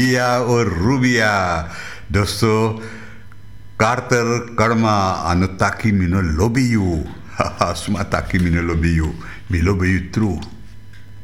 और रूबिया दोस्तों Carter Karma ano taki mino lobby you. Haha, suma taki mino lobby you. Mi lobby you true.